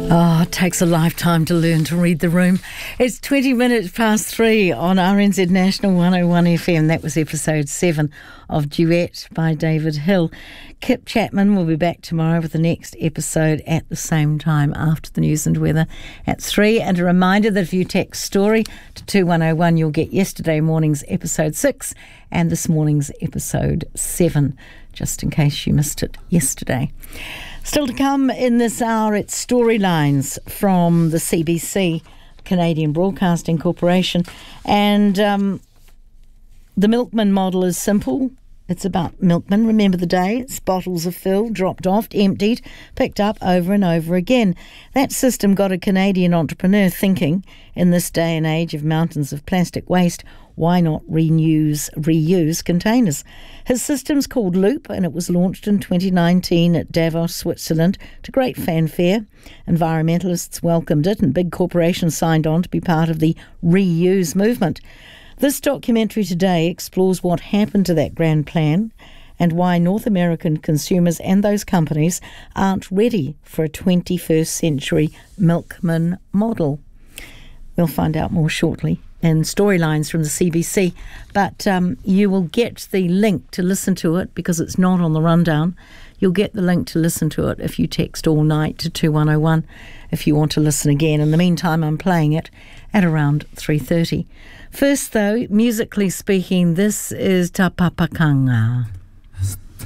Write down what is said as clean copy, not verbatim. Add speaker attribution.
Speaker 1: Oh, it takes a lifetime to learn to read the room. It's 20 minutes past 3 on RNZ National 101 FM. That was episode 7 of Duet by David Hill. Kip Chapman will be back tomorrow with the next episode at the same time after the news and weather at 3. And a reminder that if you text story to 2101, you'll get yesterday morning's episode 6 and this morning's episode 7, just in case you missed it yesterday. Still to come in this hour, it's storylines from the CBC, Canadian Broadcasting Corporation. And the milkman model is simple. It's about milkmen. Remember the day? It's bottles are filled, dropped off, emptied, picked up over and over again. That system got a Canadian entrepreneur thinking, in this day and age of mountains of plastic waste, why not reuse containers? His system's called Loop, and it was launched in 2019 at Davos, Switzerland, to great fanfare. Environmentalists welcomed it, and big corporations signed on to be part of the reuse movement. This documentary today explores what happened to that grand plan and why North American consumers and those companies aren't ready for a 21st century milkman model. We'll find out more shortly in storylines from the CBC, but you will get the link to listen to it because it's not on the rundown. You'll get the link to listen to it if you text all night to 2101 if you want to listen again. In the meantime, I'm playing it at around 3:30. First, though, musically speaking, this is Tapapakanga.